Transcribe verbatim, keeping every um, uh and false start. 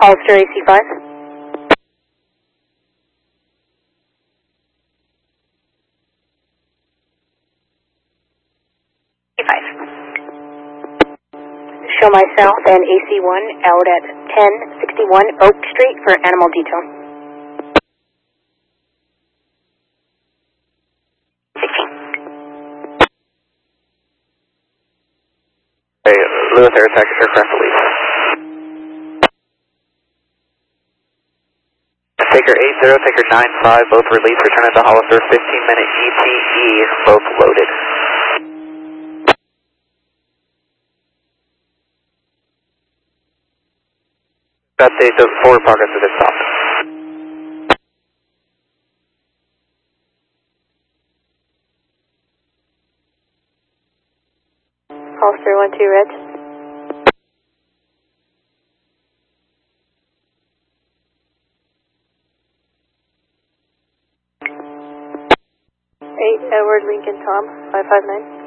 Hollister A C five. A C five. Show myself and A C one out at ten sixty-one Oak Street for animal detail. Hey, Lewis Air Attack Aircraft Police. Taker eight zero, Taker nine five, both released, return to Hollister, fifteen minute E T E, both loaded. That stage of forward progress is at stop. Hollister one two, Reg. eight Edward Lincoln Tom, five five nine.